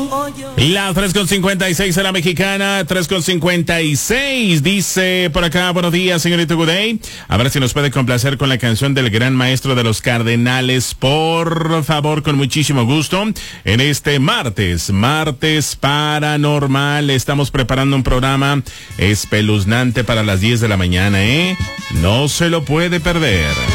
La 3:56 de la mexicana, 3:56. Dice por acá, buenos días, señorita Goudet. A ver si nos puede complacer con la canción del gran maestro de los Cardenales, por favor, con muchísimo gusto. En este martes paranormal, estamos preparando un programa espeluznante para las 10 de la mañana, ¿eh? No se lo puede perder.